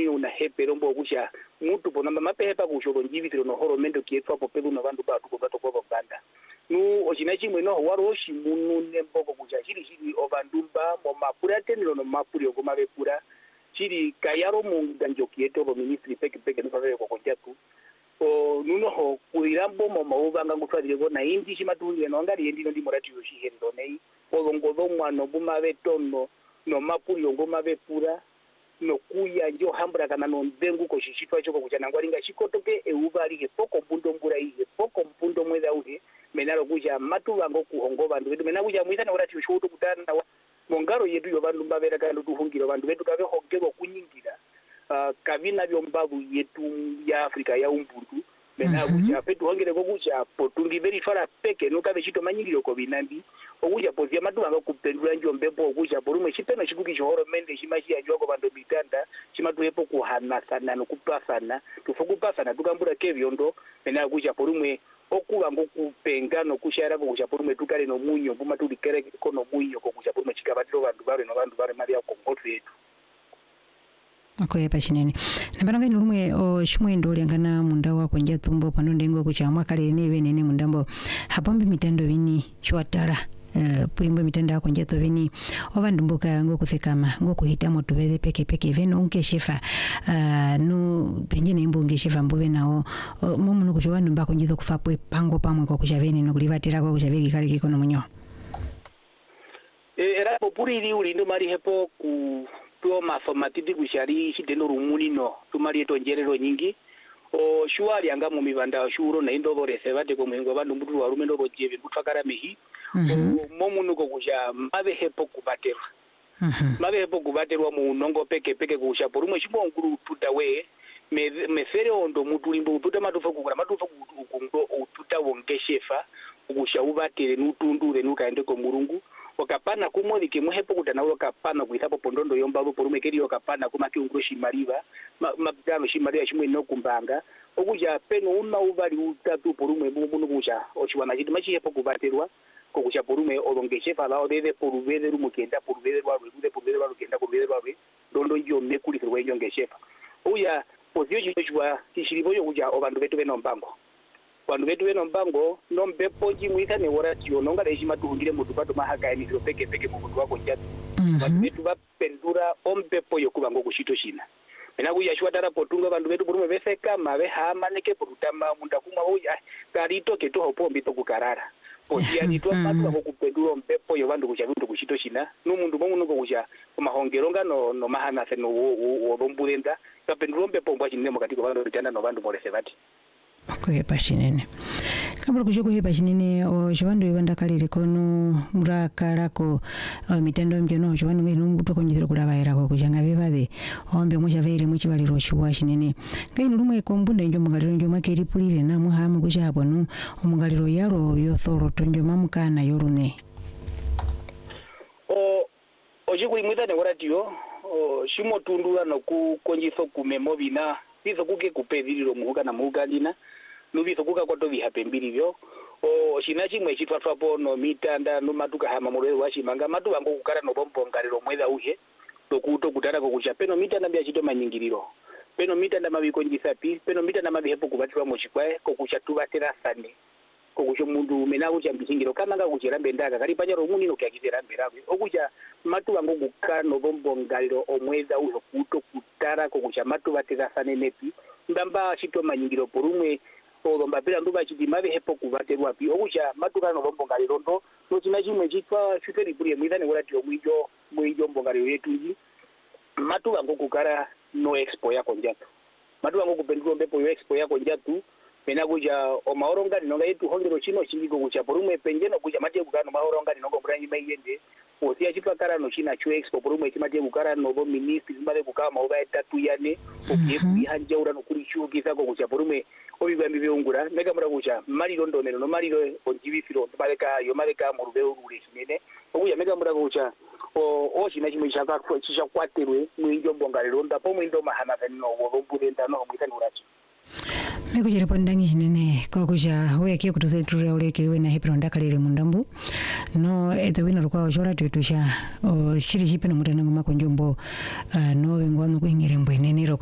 muyo una hepero mbo kusha mutu ponamba mapepa kushoro njivitiro no horomendo kietwa popelu na bandu batu ko bato ko banda nu ochina chimwe no waro shimunu nemboko kucha chiri obandumba mo mapura tenilo no mapuri ko mabepura chiri kayaro mu ganjo kieto bo ministry peke no pave ko konjatu o nuno ho kuirambo mo maubanga ngutwadire ko na indi chimatunge no ngari ndi ndi morati yo shihendo nei olongozo mwana bumabe tono no mapuri ngo mabepura no kuya njo hambra kana no ndengu ko shishitwa choko kuchana ngwaringa chikotoke eubali ke poko mpundo mbura iye poko mpundo mweza uhe menalo kuja matu wango kuhongo bandu betu mena kuja muisana urati ushuto kutana mongaro yetu yo bandu mbabera kana tuhungiro bandu betu kabe hongero kunyingira kabina byombabu yetu ya Afrika ya umbundu mena kuja petu hongere ko kuja potungi very fara peke no kabe chito manyingiro ko binandi okuja pozia matu wango kupendula njo mbepo okuja porume chipeno chikuki chihoro mende chimachi ajoko bandu bitanda chimatu epo kuhana sana no kupasana tufukupasana tukambura kevyondo mena kuja porume okuba ngokupenga nokushara ko kuchapurume tukale no munyo buma tulikere kono munyo ko kuchapurume chikabatiro bandu bare mali yako ngotu yetu akoye pachinene nambanga ni rumwe o shimwendo lyangana munda wako nja tumbo pano ndengo kuchamwa kale neve nene mundambo hapambi mitando vini chwatara pulimbo mitanda yako nja to vini ovandumbuka ngo kuthekama ngo kuhita moto veze peke veno unke shefa nu penjene imbunge shefa mbove nao mumu nukucho vandu mbako njizo kufapwe pango pamwe kwa kuchaveni nukulivatira kwa kuchaveli kale kikono munyo era popuri ili ulindo mari hepo ku tuo mafomatiti kushari shideno rumuni no tumari eto njerero nyingi o shuari anga mu mibanda shuro na indo bore sevate ko mwengo bandu mbutu wa rumendo ro jeve mutwakara mehi momu nuko kuja mabe hepo kubaterwa mabe hepo kubaterwa mu nongo peke kusha porumwe shimo nguru tutawe mefere ondo mutulimbo tuta matufa kukura matufa kukungo ututa wongeshefa kusha ubatere nutundure nukaende ko murungu wakapana kumodi kemuhepo kutana wakapana kuitapo pondondo yomba porume keri wakapana kumaki ungroshi mariva mabdano shimariya shimwe no kumbanga okuja peno una ubali utatu porume bumu kuja ochiwana chiti machihepo kubaterwa ko kuja porume olongeshefa lao deve poruvede rumukenda poruvede rwawe kenda dondo yo mekuli rwe ngeshefa uya pozio chichwa kishiriboyo kuja obandu betu beno mbango vandu vetu veno mbango no mbepo chimwisa ne oratio nonga dai chimatuhungire mutu pato mahaka ni peke mutu wako njatu vandu vetu vapendura ombepo yokuva ngo kushito china mena kuyashwa tara potunga vandu vetu purume veseka mave hama neke porutama munda kumwa uya karito keto hopombi to kukarara posia ni twa matu ngo kupendura ombepo yo vandu kuchavindu kushito china no mundu momu ngo kucha kumahongeronga no mahana se no wombulenda kapendura ombepo mbwa chinemo katiko vandu bitanda no vandu morese vati akoye pachinene kabula kuchoko he pachinene o chovandu yobanda kalire kono murakalako mitando mjono chovandu ngeno mbuto konjithira kulavaira ko kuchanga bevade ombe mocha vere muchivaliro chiwa chinene kaino rumwe kombunda njo mungaliro njo makeri pulire na muhamu kuchapo nu omungaliro yaro yothoro tonjo mamukana yorune ojikuli mwitane oratio shimo tundura no kukonjitho kumemovina bizo kuke kupedhiriro muhuka na muhugalina nubizo kuka kwato bihapembiri byo o shinachi mwe chitwatwapo no mitanda no matuka hama mulwe washimanga matu bango kukara no bombongaliro mweza uhe dokuto kutara ko kucha peno mitanda bya chito manyingiriro peno mitanda mabiko njisapi peno mitanda mabihepo kubatwa mu chikwae ko kucha tubatera sane ko kucho mundu menawo chambishingiro kana nga kuchera mbendaka kali panya romuni no kyakizera mberawe okucha matu bango kukara no bombongaliro omweza uhe kuto kutara ko kucha matu batera sane nepi ndamba chito manyingiro porumwe olomba pera nduba chiti mabe hepo kubaterwa pi okucha matuka no bombongaliro ndo no chimwe chitwa chiteri buri mwidane urati mwijo mbongaliro yetu nji matu bango kukara no expo yako njatu matu bango kupendwa mbepo yo expo yako njatu mena kuja omaoronga ninonga yetu hongero chino chingiko kucha porumwe penjeno kuja mate kukano maoronga ninonga mburanyi mayende osia chipakara no china chu expo porumwe chimate kukara no bo ministry zimale kukama mauba etatu yane okiyeku ihanja ura no kuri chuo kisako kucha porumwe obiba mbibeungura mega mura kucha maliro ndonero no maliro onjibifiro maleka mu rubeo rure chinene okuya mega mura kucha o china chimwe chisha kwaterwe mwinjo mbongaliro ndapo mwindo mahana no wombulenda no mwitanurachi mekujere pondangi chinene kwa kuja weke kutuzetura uleke we na hipro ndakalire mundambu no etawina rukwa ojora tutusha o chiri chipena mutanango makonjombo no wengwano kuingire mbwenene